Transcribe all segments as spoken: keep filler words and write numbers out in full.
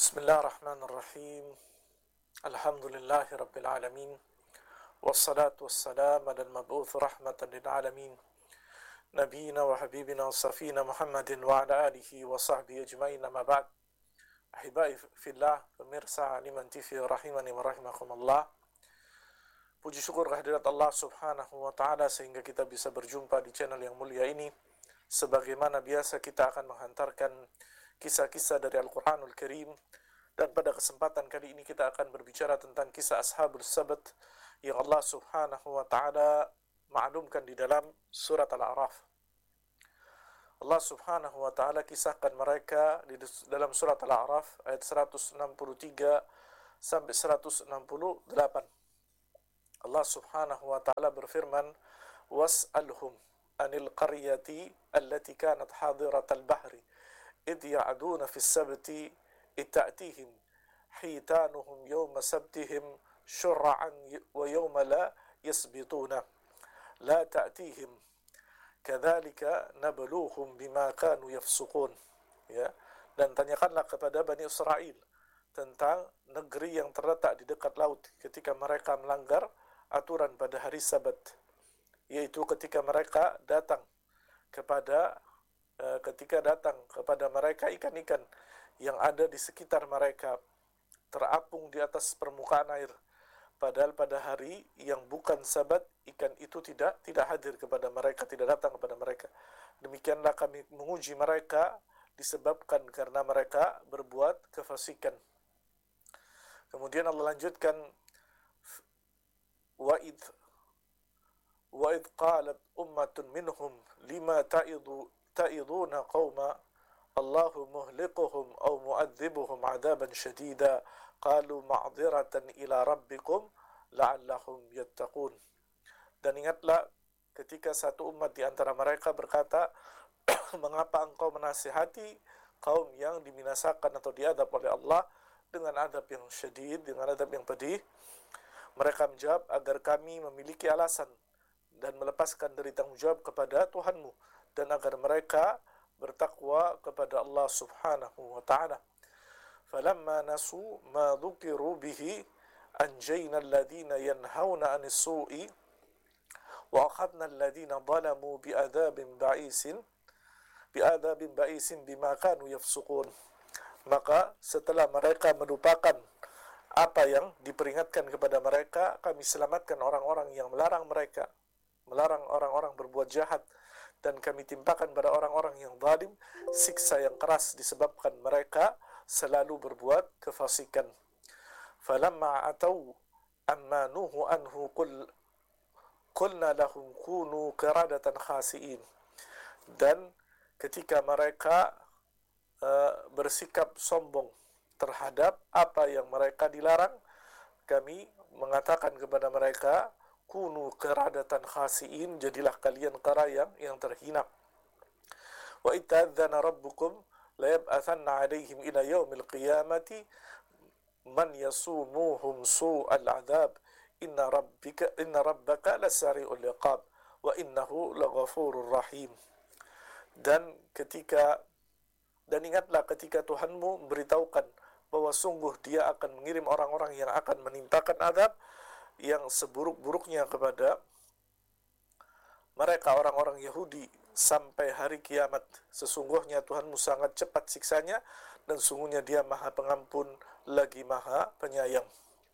Bismillahirrahmanirrahim. Alhamdulillahi rabbil alamin. Wassalatu wassalamu ala al-mab'uth rahmatan lil alamin. Nabiyina wa habibina wa safina Muhammadin wa ala alihi wa sahbihi ajma'in, amma ba'd. Ahibai fillah, pemirsa Liman T V rahimani wa rahimakumullah. Puji syukur kehadirat Allah subhanahu wa ta'ala sehingga kita bisa berjumpa di channel yang mulia ini. Sebagaimana biasa kita akan menghantarkan kisah-kisah dari Al-Quranul Karim, dan pada kesempatan kali ini kita akan berbicara tentang kisah Ashabul Sabt yang Allah subhanahu wa ta'ala maklumkan di dalam surat Al-A'raf. Allah subhanahu wa ta'ala kisahkan mereka di dalam surat Al-A'raf ayat seratus enam puluh tiga sampai seratus enam puluh delapan. Allah subhanahu wa ta'ala berfirman, was'alhum anil qaryati allati kanat hadiratal bahri إذ يعدون في السبت إذ تأتيهم حيتانهم يوم سبتهم شرعا ويوم لا يسبطون لا تأتيهم كذلك نبلوهم بما كانوا يفسقون. Ya, dan tanyakanlah kepada Bani Israel tentang negeri yang terletak di dekat laut ketika mereka melanggar aturan pada hari Sabat, yaitu ketika mereka datang kepada ketika datang kepada mereka ikan-ikan yang ada di sekitar mereka terapung di atas permukaan air, padahal pada hari yang bukan Sabat ikan itu tidak tidak hadir kepada mereka, tidak datang kepada mereka. Demikianlah kami menguji mereka disebabkan karena mereka berbuat kefasikan. Kemudian Allah lanjutkan, wa id wa id qalat ummatun minhum lima ta'idu ta'iduna qauma Allahu muhlikuhum aw mu'adzibuhum 'adaban syadida qalu ma'dziratan ila rabbikum la'allahum yattaqun. Dan ingatlah ketika satu umat di antara mereka berkata, mengapa engkau menasihati kaum yang dibinasakan atau diadab oleh Allah dengan adab yang syadid, dengan adab yang pedih? Mereka menjawab, agar kami memiliki alasan dan melepaskan dari tanggung jawab kepada Tuhanmu, dan agar mereka bertakwa kepada Allah subhanahu wa ta'ala. Falamma nasu ma dhukiru bihi anjayna alladhina yanhauna anis su'i wa akhadna alladhina zalamu bi'adabin ba'isin bi'adabin ba'isin bima kanu yafsuqun. Maka setelah mereka melupakan apa yang diperingatkan kepada mereka, kami selamatkan orang-orang yang melarang mereka, melarang orang-orang berbuat jahat, dan kami timpakan pada orang-orang yang zalim siksa yang keras disebabkan mereka selalu berbuat kefasikan. Falamma atau amma nuhu anhu qul qulna lahum kunu qiradatan khasiin. Dan ketika mereka uh, bersikap sombong terhadap apa yang mereka dilarang, kami mengatakan kepada mereka, kunu qiradatan khasiin, jadilah kalian kera yang, yang terhina. Wa itadzana rabbukum la yab'athanna 'alaihim ila yaumil qiyamati man yasumuhum su'al 'adzab inna rabbika inna rabbaka lasari'ul iqab wa innahu laghafurur rahim. Dan ketika dan ingatlah ketika Tuhanmu memberitahukan bahwa sungguh Dia akan mengirim orang-orang yang akan menimpakan azab yang seburuk-buruknya kepada mereka orang-orang Yahudi sampai hari kiamat. Sesungguhnya Tuhanmu sangat cepat siksanya, dan sungguhnya Dia Maha Pengampun lagi Maha Penyayang.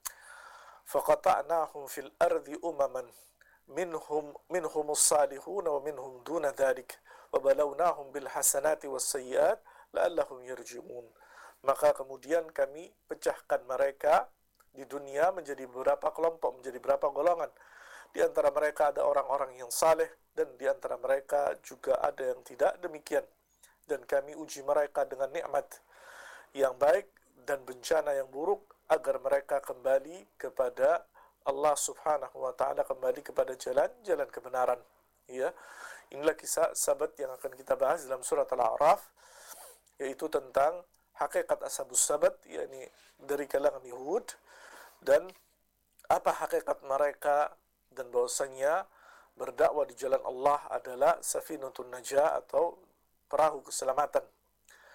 Faqata'nahum fil ardi umaman minhum minhumus salihun wa minhum duna dzalik wa balawnahum bil hasanati was sayyiat la'allahum yarji'un. Maka kemudian kami pecahkan mereka di dunia menjadi beberapa kelompok, menjadi beberapa golongan. Di antara mereka ada orang-orang yang saleh, dan di antara mereka juga ada yang tidak demikian. Dan kami uji mereka dengan nikmat yang baik dan bencana yang buruk, agar mereka kembali kepada Allah subhanahu wa ta'ala, kembali kepada jalan-jalan kebenaran. Ya, inilah kisah Sabat yang akan kita bahas dalam surat Al-A'raf, yaitu tentang hakikat Ashabus Sabat, yakni dari kalangan Yahud, dan apa hakikat mereka, dan bahwasanya berdakwah di jalan Allah adalah safinatun najah atau perahu keselamatan.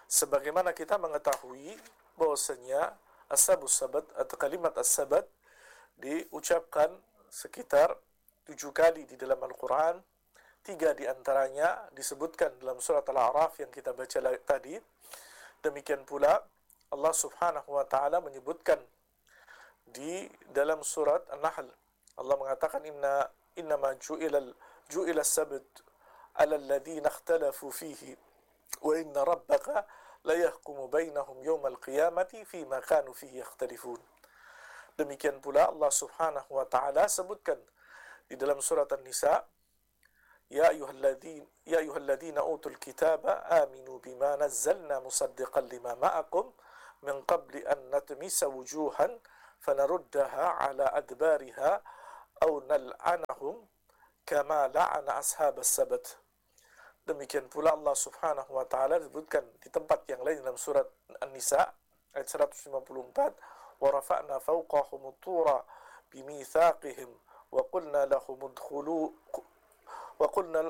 Sebagaimana kita mengetahui bahwasanya as-sabus sabat atau kalimat as-sabat diucapkan sekitar tujuh kali di dalam Al-Quran. Tiga di antaranya disebutkan dalam surat Al-A'raf yang kita baca tadi. Demikian pula Allah Subhanahu wa taala menyebutkan di dalam surat An-Nahl. Allah mengatakan inna innama ju'ila ju'ila as-sabt 'ala alladhina ikhtalafu fihi wa inna rabbaka la yahkumu bainahum yawmal qiyamati fima kanu fihi yakhtalifun. Demikian pula Allah Subhanahu wa taala sebutkan di dalam surat An-Nisa, ya ayyuhalladzina ya ayyuhalladzina utul kitaba aminu bima nazzalna musaddiqan lima ma'akum min qabli an natmisa wujuhan fanaruddaha ala adbariha aw nal'anahum kama la'ana ashabas sabat. Demikian pula Allah Subhanahu wa taala sebutkan di tempat yang lain dalam surat An-Nisa ayat seratus lima puluh empat, wa rafa'na fawqahum at-tura bimitsaqihim wa qulna lahum udkhulu wa qulna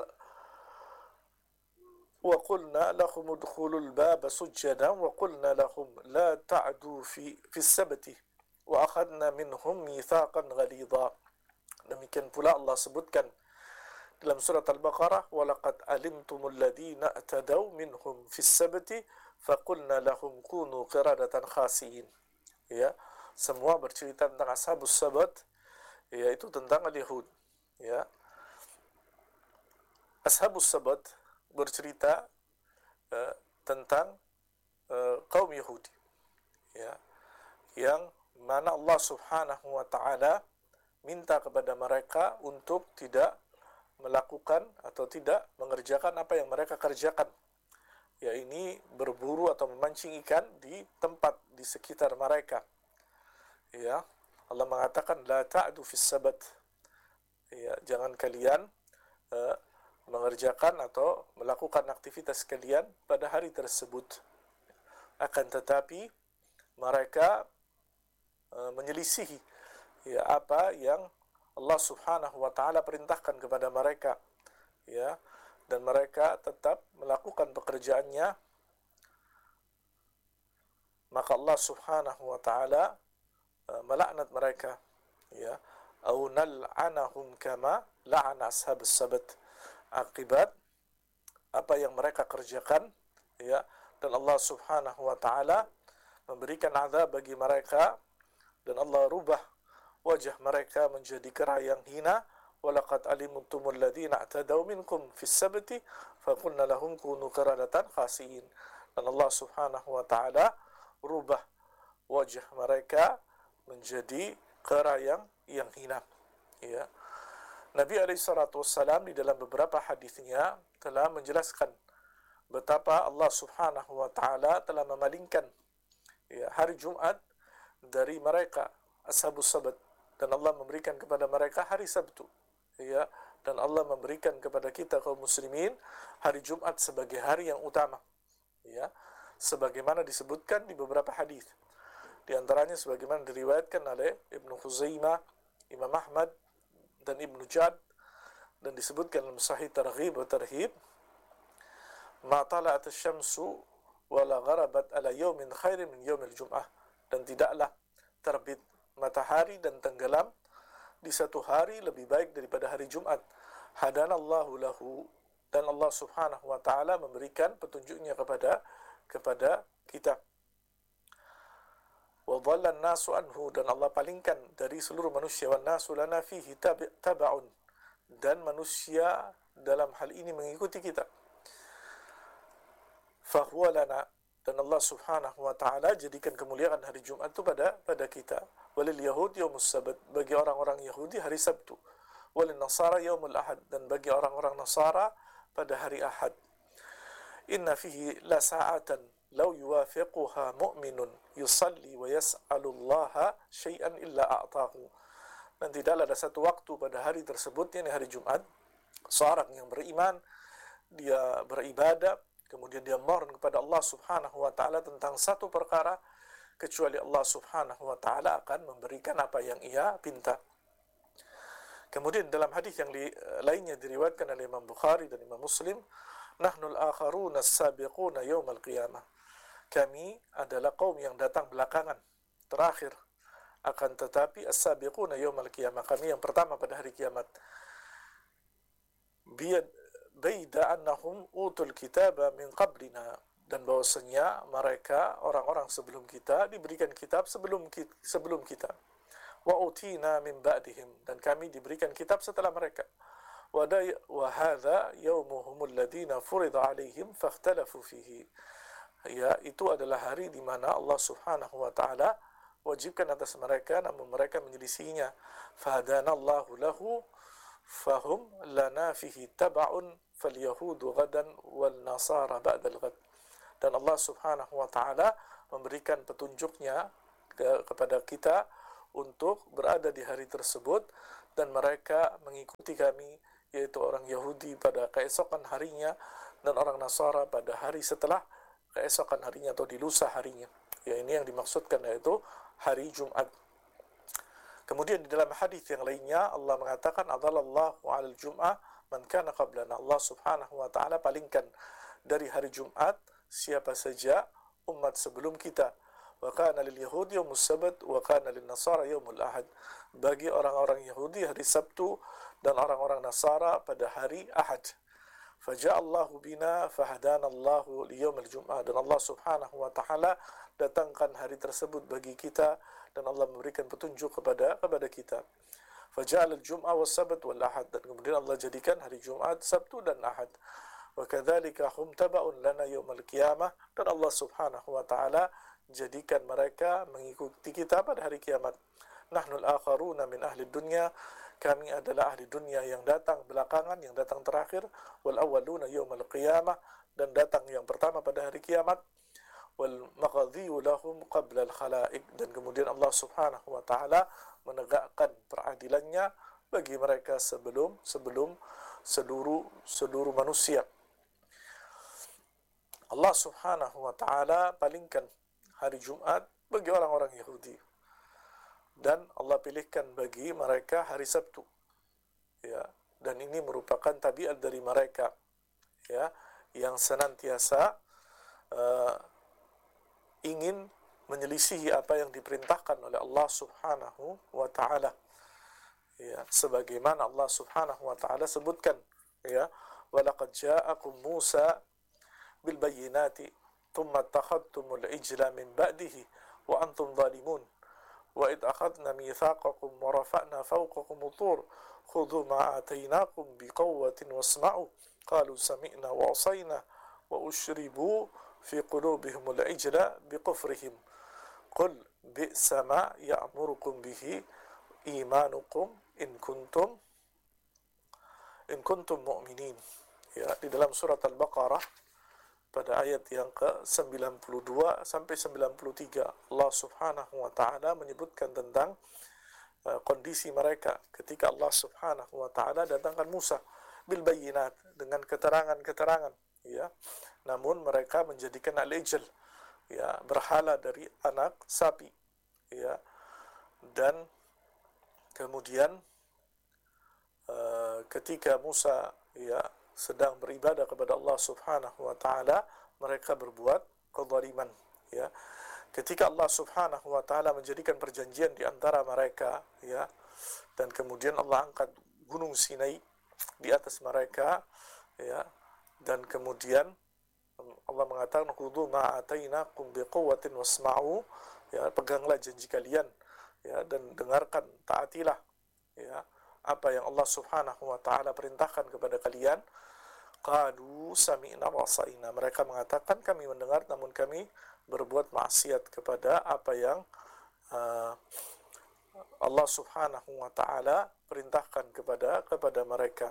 wa qulna lahum udkhulul baba sujjadan wa qulna lahum la ta'du fi fi as-sabti wa akhadna minhum mitsaqan ghalidha. Demikian pula Allah sebutkan dalam surat Al-Baqarah, walaqad alimtumul ladzina atadaw minhum fis sabti faqulna lahum kunu qiradatan khasiin. Ya, semua bercerita tentang ashabus sabat, yaitu tentang al-Yahud. Ya, ashabus sabat bercerita uh, tentang uh, kaum Yahudi. Ya, yang mana Allah Subhanahu wa taala minta kepada mereka untuk tidak melakukan atau tidak mengerjakan apa yang mereka kerjakan, ya ini berburu atau memancing ikan di tempat di sekitar mereka. Ya, Allah mengatakan la ta'du fis sabat. Ya, jangan kalian uh, mengerjakan atau melakukan aktivitas kalian pada hari tersebut. Akan tetapi mereka uh, menyelisihi ya apa yang Allah Subhanahu wa taala perintahkan kepada mereka, ya, dan mereka tetap melakukan pekerjaannya. Maka Allah Subhanahu wa taala uh, melaknat mereka, ya, au nal'anahum kama la'ana ashabus sabat, akibat apa yang mereka kerjakan, ya, dan Allah Subhanahu wa taala memberikan azab bagi mereka dan Allah rubah wajah mereka menjadi kera yang hina. Walaqad alimtumul ladzina atadaw minkum fis sabti faqulna lahum kunu qiradatan khasiin. Dan Allah Subhanahu wa taala rubah wajah mereka menjadi kera yang yang hina. Ya. Nabi alaihi salatu wassalam di dalam beberapa hadisnya telah menjelaskan betapa Allah Subhanahu wa taala telah memalingkan, ya, hari Jumat dari mereka ashabus sabat, dan Allah memberikan kepada mereka hari Sabtu, ya, dan Allah memberikan kepada kita kaum muslimin hari Jumat sebagai hari yang utama, ya, sebagaimana disebutkan di beberapa hadis. Di antaranya sebagaimana diriwayatkan oleh Ibnu Khuzaimah, Imam Ahmad dan Ibnu Jad, dan disebutkan dalam Sahih Targhib wa Tarhib, ma tala'at asy-syamsu wa la gharabat ala yawmin khairin min yaumil jum'ah, dan tidaklah terbit matahari dan tenggelam di satu hari lebih baik daripada hari Jumat. Hadanallahu lahu, dan Allah Subhanahu wa taala memberikan petunjuknya kepada kepada kita. Wa dhalla an-nasu anhu, dan Allah palingkan dari seluruh manusia. Wan nasu lana fihi tab'un, dan manusia dalam hal ini mengikuti kita. Fa huwa lana, dan Allah Subhanahu wa taala jadikan kemuliaan hari Jumat itu pada pada kita. Walil yahud yaumus sabat, bagi orang-orang Yahudi hari Sabtu. Walil nasara yaumul ahad, dan bagi orang-orang Nasara pada hari Ahad. Inna fihi la sa'atan law yuwafiquha mu'minun yusalli wa yas'alu Allah syai'an illa a'tahu. Dan tidaklah ada satu waktu pada hari tersebut, yakni hari Jumat, seorang yang beriman dia beribadah, kemudian dia mohon kepada Allah Subhanahu wa taala tentang satu perkara, kecuali Allah Subhanahu wa taala akan memberikan apa yang ia pinta. Kemudian dalam hadis yang li, lainnya diriwayatkan oleh Imam Bukhari dan Imam Muslim, nahnul akharuna as-sabiquna yaumal qiyamah. kami adalah kaum yang datang belakangan, terakhir. Akan tetapi as-sabiquna yaumal qiyamah, kami yang pertama pada hari kiamat. Biyad baida annahum utul kitaba min qablina, dan bahwasanya mereka orang-orang sebelum kita diberikan kitab sebelum kita, sebelum kita. Wa utina min ba'dihim, dan kami diberikan kitab setelah mereka. Wa hadza yaumuhumul ladzina furida alaihim fakhtalafu fihi. Ya, itu adalah hari di mana Allah Subhanahu wa taala wajibkan atas mereka, namun mereka menyelisihinya. Fahadanallahu lahu fahum lana fihi taba'un falyahudu gadan wal nasara ba'dal gad. Dan Allah Subhanahu wa taala memberikan petunjuknya ke, kepada kita untuk berada di hari tersebut, dan mereka mengikuti kami, yaitu orang Yahudi pada keesokan harinya dan orang Nasara pada hari setelah keesokan harinya atau di lusa harinya. Ya, ini yang dimaksudkan, yaitu hari Jumat. Kemudian di dalam hadis yang lainnya Allah mengatakan adallallahu 'alal jum'ah man kana qablana. Allah Subhanahu wa taala palingkan dari hari Jumat siapa saja umat sebelum kita. Wa kana lil yahudi yaumus sabt wa kana lin nasara yaumul ahad. Bagi orang-orang Yahudi hari Sabtu dan orang-orang Nasara pada hari Ahad. Faja'allahu bina fahadanallahu liyaumil jum'ah. Dan Allah Subhanahu wa taala datangkan hari tersebut bagi kita, dan Allah memberikan petunjuk kepada kepada kita. Faja'al al-jum'ah was-sabt wal-ahad, dan kemudian Allah jadikan hari Jumat, Sabtu dan Ahad. Wa kadzalika hum taba'un lana yaumal qiyamah, dan Allah Subhanahu wa taala jadikan mereka mengikuti kita pada hari kiamat. Nahnul akharuna min ahli dunya, kami adalah ahli dunia yang datang belakangan, yang datang terakhir. Wal awwaluna yaumal qiyamah, dan datang yang pertama pada hari kiamat. Wal maqdhiyu lahum qabla al khalaiq, dan kemudian Allah Subhanahu wa taala menegakkan peradilannya bagi mereka sebelum sebelum seluruh seluruh manusia. Allah Subhanahu wa taala palingkan hari Jumat bagi orang-orang Yahudi, dan Allah pilihkan bagi mereka hari Sabtu. Ya, dan ini merupakan tabiat dari mereka, ya, yang senantiasa uh, ingin menyelisihi apa yang diperintahkan oleh Allah Subhanahu wa taala. Ya, sebagaimana Allah Subhanahu wa taala sebutkan, ya, walaqad ja'akum Musa bil bayyinati thumma takhadtumul ijla min ba'dihi wa antum zalimun wa id akhadna mitsaqakum wa rafa'na fawqakum tur khudhu ma atainakum biquwwatin wasma'u qalu sami'na wa 'asayna wa ushribu fi qulubihimul ijla biqufrihim qul bi'sa ma ya'murukum bihi imanukum in kuntum in kuntum mu'minin. Ya, di dalam surat Al-Baqarah pada ayat yang ke sembilan puluh dua sampai sembilan puluh tiga, Allah Subhanahu wa taala menyebutkan tentang uh, kondisi mereka ketika Allah Subhanahu wa taala datangkan Musa bil bayyinat, dengan keterangan-keterangan, ya. Namun mereka menjadikan al-ijl, ya, berhala dari anak sapi, ya. Dan kemudian uh, ketika Musa, ya, sedang beribadah kepada Allah Subhanahu wa taala, mereka berbuat kezaliman, ya. Ketika Allah Subhanahu wa taala menjadikan perjanjian di antara mereka, ya, dan kemudian Allah angkat gunung Sinai di atas mereka, ya, dan kemudian Allah mengatakan khudhu ma atainakum biquwwatin wasma'u, ya, peganglah janji kalian, ya, dan dengarkan, taatilah, ya, apa yang Allah Subhanahu wa taala perintahkan kepada kalian. Qalu sami'na wa asayna, mereka mengatakan kami mendengar namun kami berbuat maksiat kepada apa yang uh, Allah Subhanahu wa taala perintahkan kepada kepada mereka.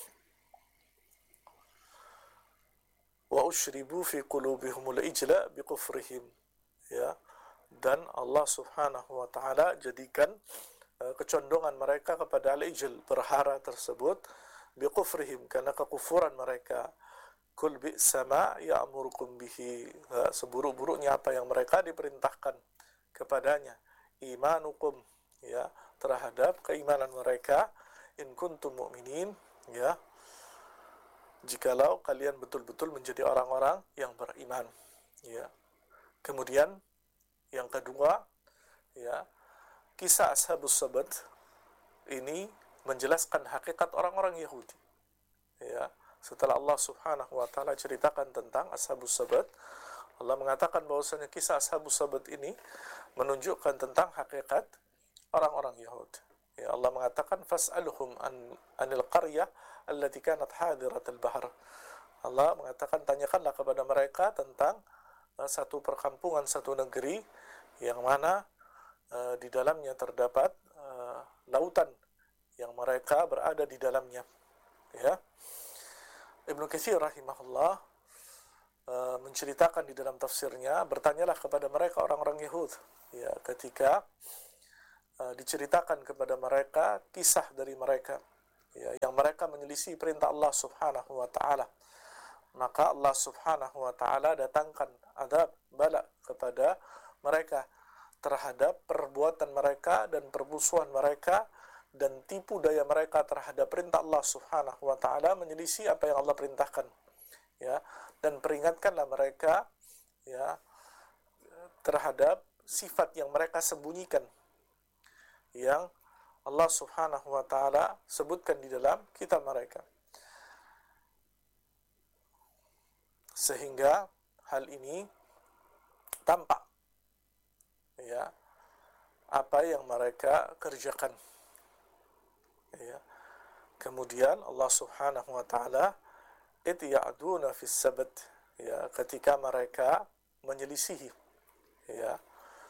Wa ushribu fi qulubihimul ijla biqufrihim, ya, dan Allah Subhanahu wa taala jadikan uh, kecondongan mereka kepada al-ijl, berhala tersebut, biqufrihim, karena kekufuran mereka. Kul bi'sa ma ya'murukum bihi, seburuk-buruknya apa yang mereka diperintahkan kepadanya. Imanukum, ya, terhadap keimanan mereka. In kuntum mu'minin, ya, jikalau kalian betul-betul menjadi orang-orang yang beriman, ya. Kemudian yang kedua, ya, kisah Ashabus Sabat ini menjelaskan hakikat orang-orang Yahudi. Ya, setelah Allah Subhanahu wa taala ceritakan tentang Ashabus Sabat, Allah mengatakan bahwasanya kisah Ashabus Sabat ini menunjukkan tentang hakikat orang-orang Yahudi. Ya, Allah mengatakan fas'alhum an anil qaryah allati kanat hadiratal bahr. Allah mengatakan tanyakanlah kepada mereka tentang uh, satu perkampungan, satu negeri yang mana uh, di dalamnya terdapat uh, lautan yang mereka berada di dalamnya. Ya. Ibnu Katsir rahimahullah uh, menceritakan di dalam tafsirnya, bertanyalah kepada mereka orang-orang Yahud, ya, ketika uh, diceritakan kepada mereka kisah dari mereka, ya, yang mereka menyelisih perintah Allah Subhanahu wa taala. Maka Allah Subhanahu wa taala datangkan azab bala kepada mereka terhadap perbuatan mereka dan permusuhan mereka dan tipu daya mereka terhadap perintah Allah Subhanahu wa taala, menyelisih apa yang Allah perintahkan, ya, dan peringatkanlah mereka, ya, terhadap sifat yang mereka sembunyikan yang Allah Subhanahu wa taala sebutkan di dalam kitab mereka. Sehingga hal ini tampak, ya, apa yang mereka kerjakan, ya. Kemudian Allah Subhanahu wa taala id ya'duna fis sabat, ya, ketika mereka menyelisihi, ya,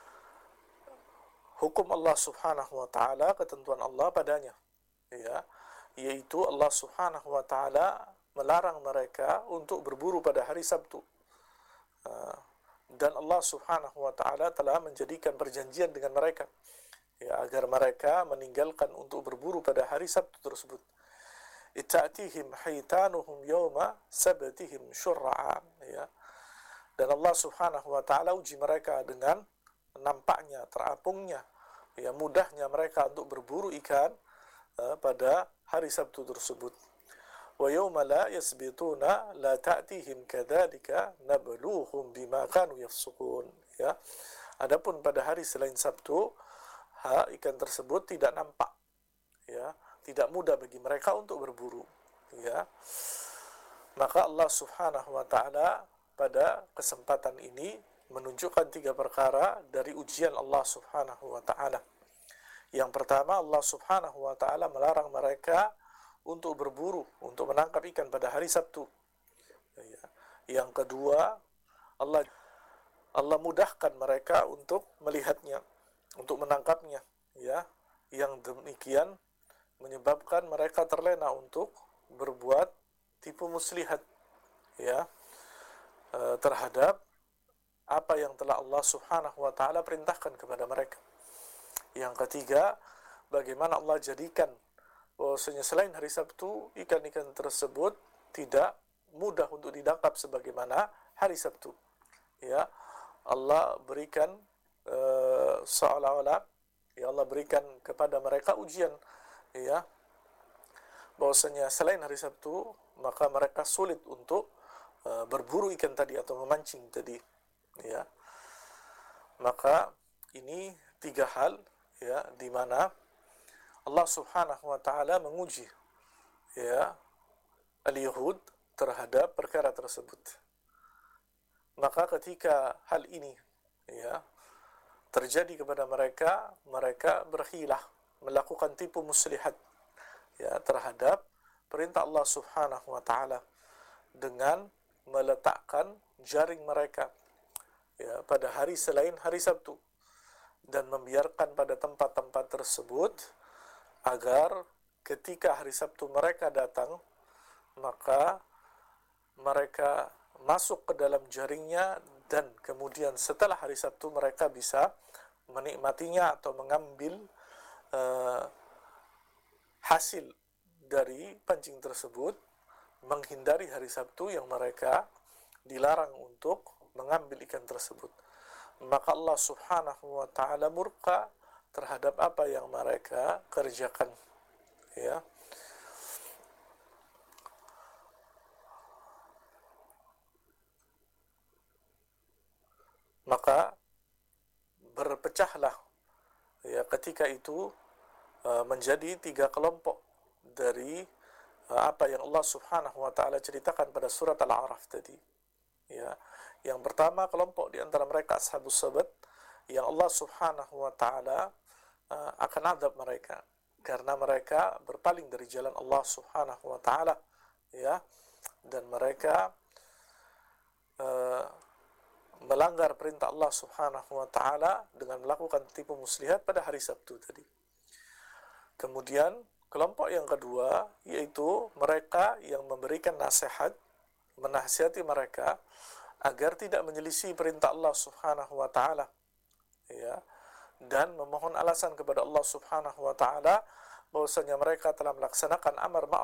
hukum Allah Subhanahu wa taala, ketentuan Allah padanya, ya, yaitu Allah Subhanahu wa taala melarang mereka untuk berburu pada hari Sabtu. Dan Allah Subhanahu wa taala telah menjadikan perjanjian dengan mereka, ya, agar mereka meninggalkan untuk berburu pada hari Sabtu tersebut. Ita'tihim haitanuhum yawma sabatihim syurra'a, ya. Dan Allah Subhanahu wa taala uji mereka dengan nampaknya, terapungnya, ya, mudahnya mereka untuk berburu ikan uh, pada hari Sabtu tersebut. Wa yawma la yasbituna la ta'tihim kadzalika nabluhum bima kanu yafsukun, ya. Adapun pada hari selain Sabtu, ha, ikan tersebut tidak nampak, ya, tidak mudah bagi mereka untuk berburu, ya. Maka Allah Subhanahu wa taala pada kesempatan ini menunjukkan tiga perkara dari ujian Allah Subhanahu wa taala. Yang pertama, Allah Subhanahu wa taala melarang mereka untuk berburu, untuk menangkap ikan pada hari Sabtu. Ya. Yang kedua, Allah Allah mudahkan mereka untuk melihatnya, untuk menangkapnya, ya. Yang demikian menyebabkan mereka terlena untuk berbuat tipu muslihat, ya, e, terhadap apa yang telah Allah Subhanahu wa taala perintahkan kepada mereka. Yang ketiga, bagaimana Allah jadikan bahwasanya selain hari Sabtu, ikan-ikan tersebut tidak mudah untuk ditangkap sebagaimana hari Sabtu, ya. Allah berikan uh, seolah-olah, ya, Allah berikan kepada mereka ujian, ya, bahwasanya selain hari Sabtu maka mereka sulit untuk uh, berburu ikan tadi atau memancing tadi, ya. Maka ini tiga hal, ya, di mana Allah Subhanahu wa taala menguji, ya, al-Yahud terhadap perkara tersebut. Maka ketika hal ini, ya, terjadi kepada mereka, mereka berhilah, melakukan tipu muslihat, ya, terhadap perintah Allah Subhanahu wa taala dengan meletakkan jaring mereka, ya, pada hari selain hari Sabtu dan membiarkan pada tempat-tempat tersebut agar ketika hari Sabtu mereka datang, maka mereka masuk ke dalam jaringnya dan kemudian setelah hari Sabtu mereka bisa menikmatinya atau mengambil uh, hasil dari pancing tersebut, menghindari hari Sabtu yang mereka dilarang untuk mengambil ikan tersebut. Maka Allah Subhanahu wa taala murka terhadap apa yang mereka kerjakan, ya. maka berpecahlah ya ketika itu uh, menjadi tiga kelompok dari uh, apa yang Allah Subhanahu wa taala ceritakan pada surat Al-A'raf tadi. Ya, yang pertama kelompok di antara mereka Ashabus Sabat yang Allah Subhanahu wa taala uh, akan azab mereka karena mereka berpaling dari jalan Allah Subhanahu wa taala, ya, dan mereka uh, melanggar perintah Allah Subhanahu wa taala dengan melakukan tipu muslihat pada hari Sabtu tadi. Kemudian kelompok yang kedua yaitu mereka yang memberikan nasihat, menasihati mereka agar tidak menyelisih perintah Allah Subhanahu wa taala, ya, dan memohon alasan kepada Allah Subhanahu wa taala bahwasanya mereka telah melaksanakan amar ma'ruf